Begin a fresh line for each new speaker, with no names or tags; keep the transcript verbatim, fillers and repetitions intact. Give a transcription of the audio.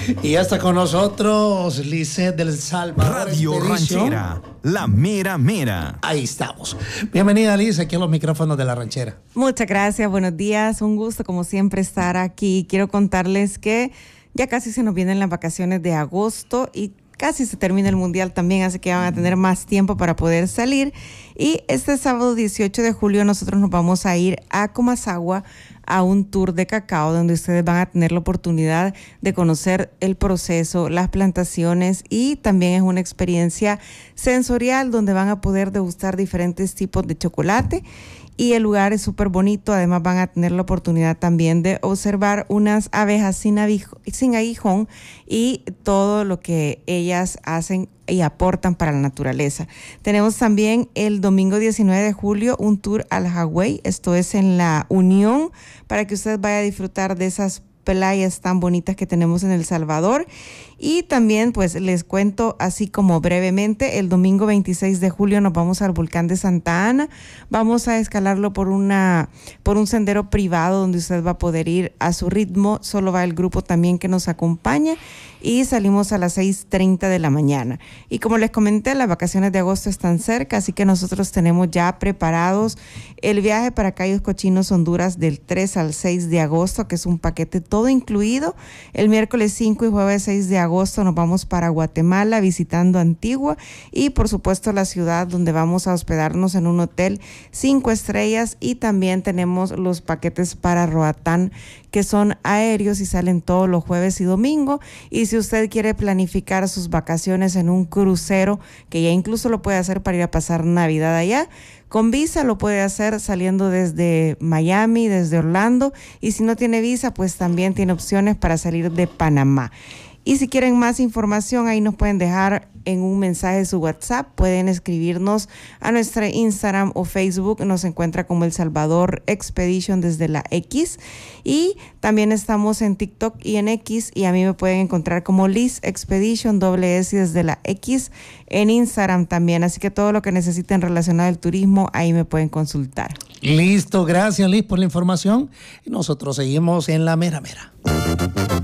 Y ya está con nosotros Lisette del Salvador.
Radio
Expedition.
Ranchera, la mera mera.
Ahí estamos. Bienvenida, Liz, aquí a los micrófonos de La Ranchera.
Muchas gracias, buenos días. Un gusto, como siempre, estar aquí. Quiero contarles que ya casi se nos vienen las vacaciones de agosto y casi se termina el mundial también, así que van a tener más tiempo para poder salir. Y este sábado dieciocho de julio nosotros nos vamos a ir a Comasagua a un tour de cacao donde ustedes van a tener la oportunidad de conocer el proceso, las plantaciones, y también es una experiencia sensorial donde van a poder degustar diferentes tipos de chocolate. Y el lugar es súper bonito. Además van a tener la oportunidad también de observar unas abejas sin, abijo, sin aguijón y todo lo que ellas hacen y aportan para la naturaleza. Tenemos también el domingo diecinueve de julio un tour al Hawái. Esto es en La Unión, para que usted vaya a disfrutar de esas playas tan bonitas que tenemos en El Salvador. Y también pues les cuento así como brevemente, el domingo veintiséis de julio nos vamos al volcán de Santa Ana. Vamos a escalarlo por una por un sendero privado donde usted va a poder ir a su ritmo. Solo va el grupo también que nos acompaña y salimos a las seis treinta de la mañana. Y como les comenté, las vacaciones de agosto están cerca, así que nosotros tenemos ya preparados el viaje para Cayos Cochinos, Honduras, del tres al seis de agosto, que es un paquete todo incluido. El miércoles cinco y jueves seis de agosto nos vamos para Guatemala visitando Antigua y por supuesto la ciudad, donde vamos a hospedarnos en un hotel cinco estrellas, y también tenemos los paquetes para Roatán, que son aéreos y salen todos los jueves y domingo. Y si usted quiere planificar sus vacaciones en un crucero, que ya incluso lo puede hacer para ir a pasar Navidad allá, con visa lo puede hacer saliendo desde Miami, desde Orlando, y si no tiene visa, pues también tiene opciones para salir de Panamá. Y si quieren más información, ahí nos pueden dejar en un mensaje de su WhatsApp, pueden escribirnos a nuestra Instagram o Facebook, nos encuentra como El Salvador Expedition desde la X, y también estamos en TikTok y en X, y a mí me pueden encontrar como Liz Expedition, doble S desde la X, en Instagram también, así que todo lo que necesiten relacionado al turismo, ahí me pueden consultar.
Listo, gracias Liz por la información, y nosotros seguimos en La Mera Mera.